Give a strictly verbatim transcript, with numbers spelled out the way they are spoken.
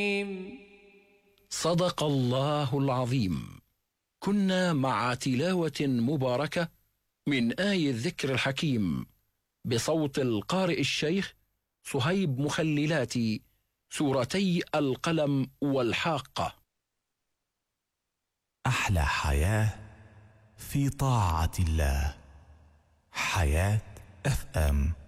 صدق الله العظيم. كنا مع تلاوة مباركة من آي الذكر الحكيم بصوت القارئ الشيخ صهيب مخللاتي، سورتي القلم والحاقة. أحلى حياة في طاعة الله. حياة اف ام.